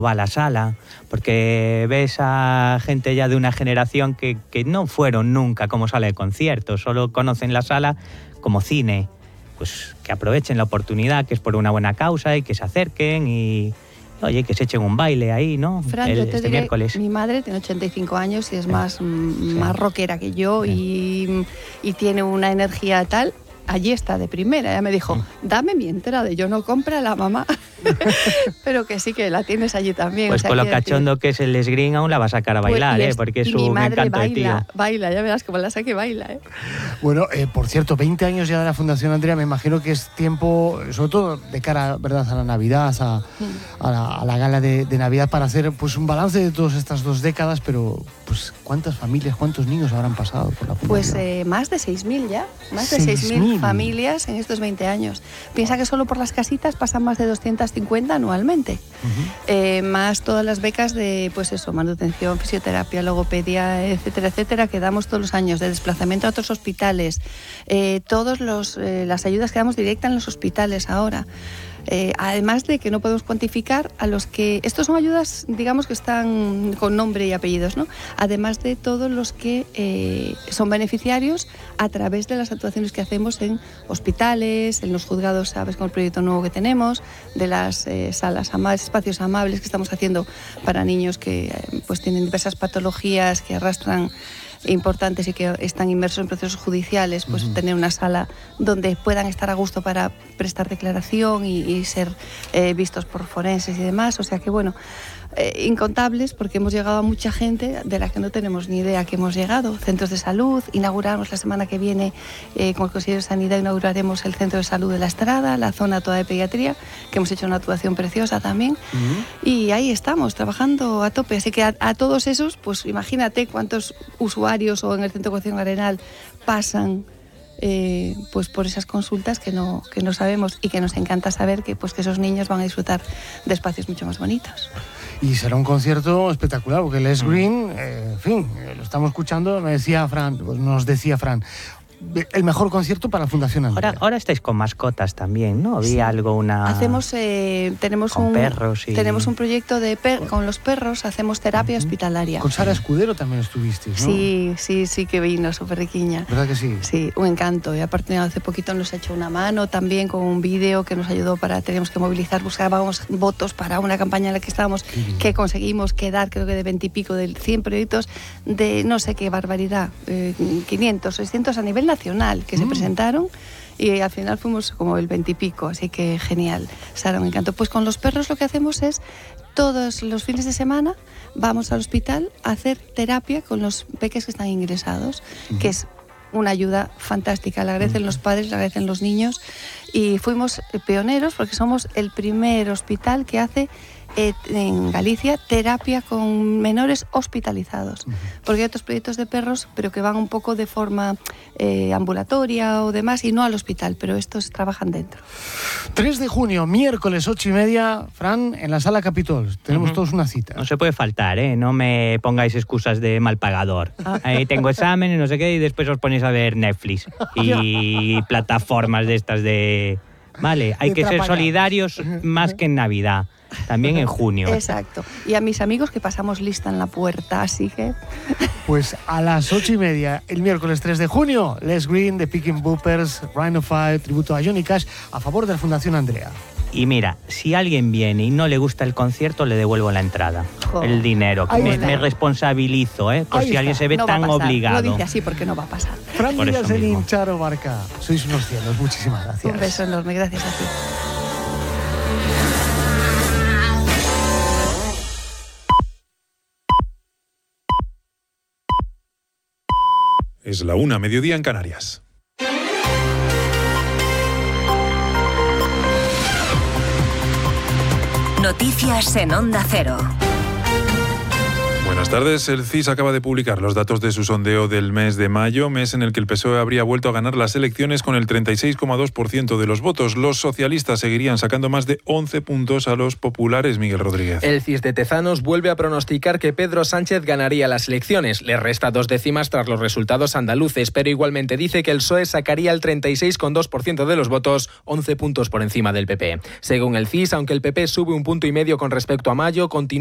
va a la sala, porque ves a gente ya de una generación que no fueron nunca como sala de conciertos, solo conocen la sala como cine. Pues que aprovechen la oportunidad, que es por una buena causa, y que se acerquen y, oye, que se echen un baile ahí, ¿no? Fran, yo te este diré, miércoles. Mi madre tiene 85 años y es más rockera que yo y tiene una energía tal. Allí está de primera, ella me dijo, dame mi entrada, yo no compra la mamá, pero que sí que la tienes allí también. Pues o sea, con lo cachondo que es el Les Green aún la va a sacar a bailar, porque es un encanto de tío. Baila, ya verás como la saque baila. Bueno, por cierto, 20 años ya de la Fundación Andrea, me imagino que es tiempo, sobre todo de cara, ¿verdad?, a la Navidad, a la gala de Navidad, para hacer pues un balance de todas estas 2 décadas, pero pues ¿cuántas familias, cuántos niños habrán pasado por la Fundación? Pues más de 6.000 ya, más de 6.000 familias en estos 20 años. Piensa que solo por las casitas pasan más de 250 anualmente, más todas las becas de, pues eso, manutención, fisioterapia, logopedia, etcétera, etcétera, que damos todos los años, de desplazamiento a otros hospitales, todas las ayudas que damos directa en los hospitales ahora. Además de que no podemos cuantificar a los que... Estos son ayudas, digamos, que están con nombre y apellidos, ¿no? Además de todos los que son beneficiarios a través de las actuaciones que hacemos en hospitales, en los juzgados, ¿sabes?, con el proyecto nuevo que tenemos, de las salas amables, espacios amables que estamos haciendo para niños que pues tienen diversas patologías, que arrastran importantes y que están inmersos en procesos judiciales, pues tener una sala donde puedan estar a gusto para prestar declaración y ser vistos por forenses y demás. O sea que bueno, incontables, porque hemos llegado a mucha gente de la que no tenemos ni idea que hemos llegado. Centros de salud, inauguramos la semana que viene con el Consejo de Sanidad, inauguraremos el Centro de Salud de La Estrada, la zona toda de pediatría, que hemos hecho una actuación preciosa también, y ahí estamos trabajando a tope. Así que a todos esos, pues imagínate cuántos usuarios o en el Centro de Coacción Arenal pasan pues por esas consultas que no sabemos, y que nos encanta saber que pues que esos niños van a disfrutar de espacios mucho más bonitos. Y será un concierto espectacular, porque Les Green, en fin, lo estamos escuchando, nos decía Fran, el mejor concierto para la Fundación Andrea. Ahora estáis con mascotas también, ¿no? Había algo, tenemos con perros y... Tenemos un proyecto con los perros, hacemos terapia hospitalaria. Con Sara Escudero también estuvisteis, ¿no? Sí que vino, súper riquiña. ¿Verdad que sí? Sí, un encanto. Y aparte hace poquito nos ha hecho una mano también con un vídeo que nos ayudó teníamos que movilizar, buscábamos votos para una campaña en la que estábamos, que conseguimos quedar, creo que de 20 y pico, de 100 proyectos, de no sé qué barbaridad, 500, 600 a nivel nacional que se presentaron, y al final fuimos como el 20 y pico, así que genial. Sara, me encantó. Pues con los perros lo que hacemos es, todos los fines de semana vamos al hospital a hacer terapia con los peques que están ingresados, que es una ayuda fantástica. Le agradecen los padres, le agradecen los niños, y fuimos pioneros porque somos el primer hospital que hace en Galicia terapia con menores hospitalizados, porque hay otros proyectos de perros pero que van un poco de forma ambulatoria o demás, y no al hospital, pero estos trabajan dentro. 3 de junio, miércoles, 8:30, Fran, en la Sala Capitol. Tenemos todos una cita. No se puede faltar, no me pongáis excusas de mal pagador. Ahí tengo examen y no sé qué, y después os ponéis a ver Netflix y plataformas de estas de... Vale, hay que ser solidarios más que en Navidad. También en junio. Exacto. Y a mis amigos que pasamos lista en la puerta, así que... Pues a las 8:30, el miércoles 3 de junio, Les Green, The Picking Boopers, Rhino Fire, tributo a Johnny Cash, a favor de la Fundación Andrea. Y mira, si alguien viene y no le gusta el concierto, le devuelvo la entrada, el dinero. Me responsabilizo, por si alguien se ve tan obligado. Lo dice así porque no va a pasar. Fran Villaserín, Charo Barca, sois unos cielos, muchísimas gracias. Un beso enorme, gracias a ti. Es la 1:00, mediodía en Canarias. Noticias en Onda Cero. Buenas tardes. El CIS acaba de publicar los datos de su sondeo del mes de mayo, mes en el que el PSOE habría vuelto a ganar las elecciones con el 36,2% de los votos. Los socialistas seguirían sacando más de 11 puntos a los populares. Miguel Rodríguez. El CIS de Tezanos vuelve a pronosticar que Pedro Sánchez ganaría las elecciones. Le resta 2 décimas tras los resultados andaluces, pero igualmente dice que el PSOE sacaría el 36,2% de los votos, 11 puntos por encima del PP. Según el CIS, aunque el PP sube 1,5 puntos con respecto a mayo, continúa